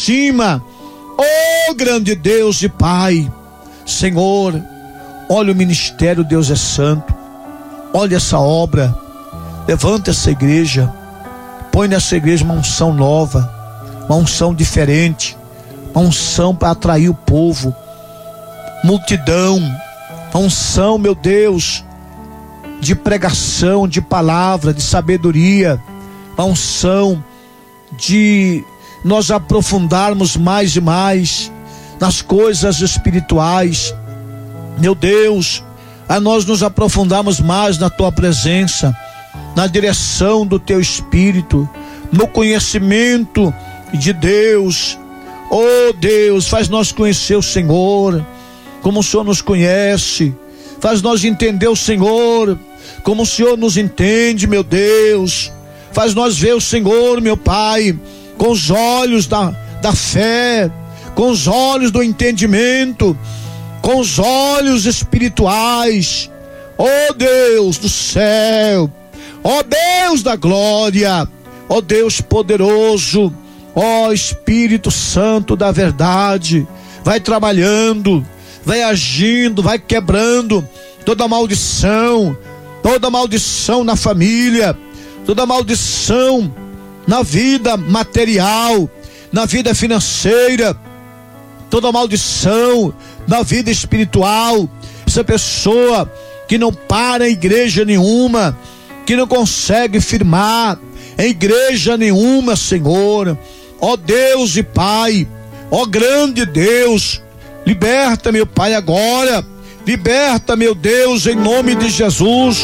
cima. Oh, grande Deus e Pai, Senhor, olha o ministério, Deus é santo, olha essa obra, levanta essa igreja, põe nessa igreja uma unção nova, uma unção diferente, uma unção para atrair o povo, multidão, uma unção, meu Deus, de pregação, de palavra, de sabedoria, uma unção de nós aprofundarmos mais e mais nas coisas espirituais, meu Deus, a nós nos aprofundarmos mais na tua presença, na direção do teu Espírito, no conhecimento de Deus. Oh Deus, faz nós conhecer o Senhor como o Senhor nos conhece, faz nós entender o Senhor como o Senhor nos entende, meu Deus, faz nós ver o Senhor, meu Pai, com os olhos da fé, com os olhos do entendimento, com os olhos espirituais. Oh Deus do céu, ó Deus da glória, ó Deus poderoso, ó Espírito Santo da verdade, vai trabalhando, vai agindo, vai quebrando toda maldição na família, toda maldição na vida material, na vida financeira, toda maldição na vida espiritual. Essa pessoa que não para em igreja nenhuma, que não consegue firmar em igreja nenhuma, Senhor, ó Deus e Pai, ó grande Deus, liberta, meu Pai, agora, liberta, meu Deus, em nome de Jesus,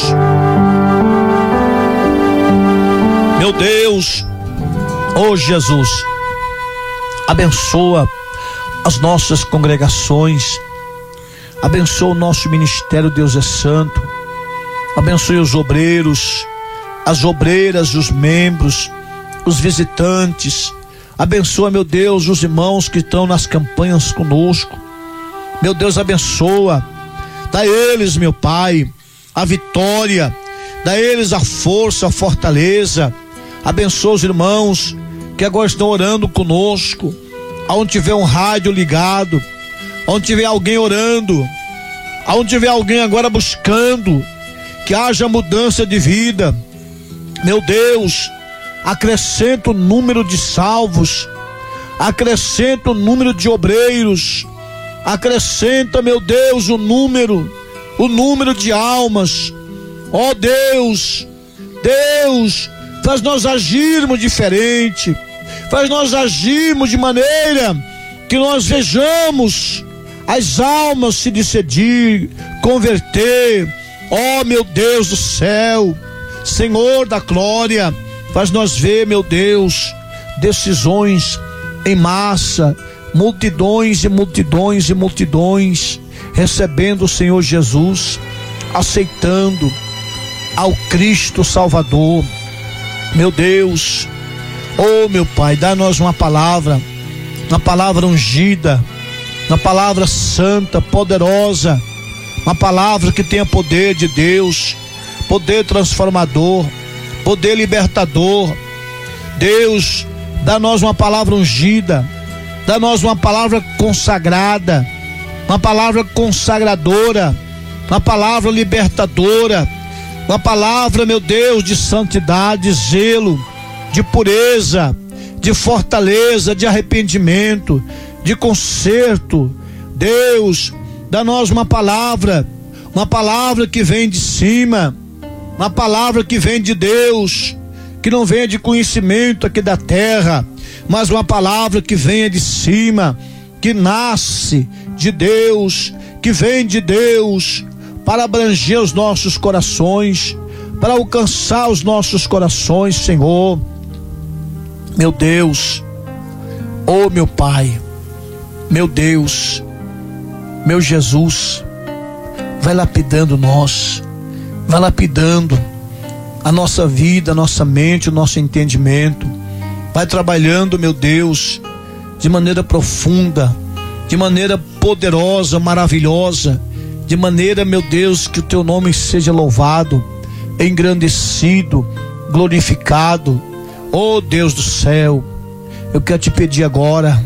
meu Deus, ó Jesus, abençoa as nossas congregações, abençoa o nosso ministério, Deus é santo, abençoe os obreiros, as obreiras, os membros, os visitantes, abençoa, meu Deus, os irmãos que estão nas campanhas conosco, meu Deus, abençoa, dá a eles, meu Pai, a vitória, dá a eles a força, a fortaleza, abençoa os irmãos que agora estão orando conosco, aonde tiver um rádio ligado, aonde tiver alguém orando, aonde tiver alguém agora buscando, que haja mudança de vida, meu Deus, acrescenta o número de salvos, acrescenta o número de obreiros, acrescenta, meu Deus, o número de almas, ó Deus, faz nós agirmos diferente, faz nós agirmos de maneira que nós vejamos as almas se decidir, converter, ó meu Deus do céu, Senhor da glória, faz nós ver, meu Deus, decisões em massa, multidões e multidões e multidões, recebendo o Senhor Jesus, aceitando ao Cristo Salvador, meu Deus, oh meu Pai, dá-nos uma palavra ungida, uma palavra santa, poderosa, uma palavra que tenha poder de Deus, poder transformador, poder libertador. Deus, dá-nos uma palavra ungida, dá-nos uma palavra consagrada, uma palavra consagradora, uma palavra libertadora, uma palavra, meu Deus, de santidade, zelo, de pureza, de fortaleza, de arrependimento, de conserto. Deus, dá-nos uma palavra que vem de cima, uma palavra que vem de Deus, que não venha de conhecimento aqui da terra, mas uma palavra que venha de cima, que nasce de Deus, que vem de Deus, para abranger os nossos corações, para alcançar os nossos corações, Senhor, meu Deus, oh meu Pai, meu Deus, meu Jesus, vai lapidando nós, vai lapidando a nossa vida, a nossa mente, o nosso entendimento, vai trabalhando, meu Deus, de maneira profunda, de maneira poderosa, maravilhosa, de maneira, meu Deus, que o teu nome seja louvado, engrandecido, glorificado. Oh Deus do céu, eu quero te pedir agora,